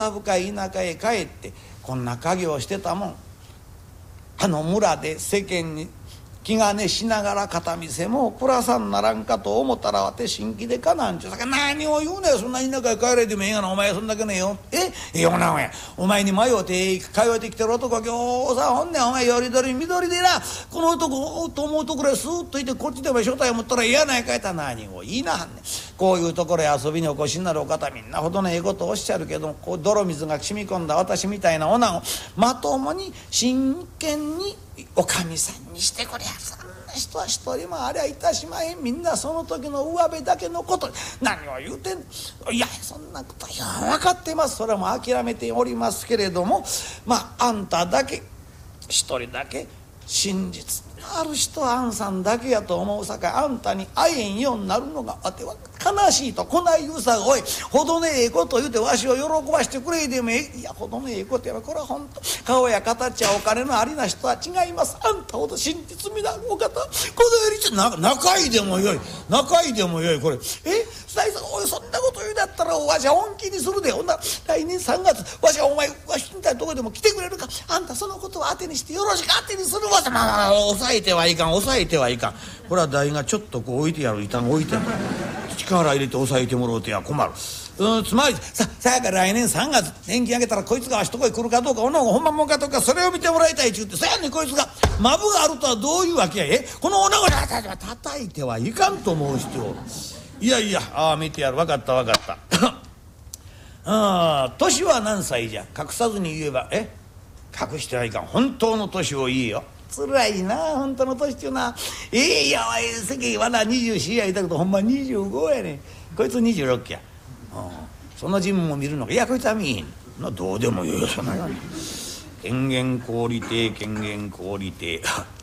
深い田舎へ帰ってこんな家業をしてたもん。あの村で世間に気兼ねしながら片見せも暮らさんならんかと思ったらわて新規でかなんちゅうさか何を言うねん。そんな田舎へ帰れてもええがな。お前そんだけねえよええよなおやお前に迷うて通えてきてる男は今日さほんねんお前よりどり緑でなこの男と思うところへスーッといてこっちでも正体を持ったら嫌なやかいた何を言いなはんねん。こういうところへ遊びにお越しになるお方みんなほどのええことをおっしゃるけどこう泥水が染み込んだ私みたいな女をまともに真剣におかみさんにしてくれやさんな人は一人もありゃいたしまへん。みんなその時の上辺だけのこと何を言うてんの。いやそんなこといや分かってます。それはもう諦めておりますけれどもあんただけ一人だけ真実ある人はあんさんだけやと思うさかいあんたに会えんようになるのがわては悲しいとこない言うさがおいほどねええこと言うてわしを喜ばしてくれでもええ。いやほどねええことやなこれは本当顔や形やお金のありな人は違います。あんたほど真実味のあるお方このより仲いいでもよい仲いいでもよいこれさいさんおいそんなこと言うだったらわしは本気にするでほんな来年3月わしはお前わしみたいなとこでも来てくれるかあんたそのことは当てにしてよろしく当てにするわ。抑えてはいかん抑えてはいかん。これは台がちょっとこう置いてやる板が置いてやる力入れて抑えてもらうては困る。つまりさやから来年3月年金あげたらこいつがわしとこへ来るかどうか女の子ほんまもんかどうかそれを見てもらいたいっちゅうてそやねんこいつがマブがあるとはどういうわけやこの女子に叩いてはいかんと申しておる。いやいや見てやる分かった分かった年は何歳じゃ隠さずに言えば隠してはいかん本当の年を言えよ。つらいな本当の年っていうな。いや世間はな24やいたけどほんま25やねん。こいつ26や。その人も見るのかいやこいつは見えへんなどうでもよいよそんなように権限小売亭権限小売亭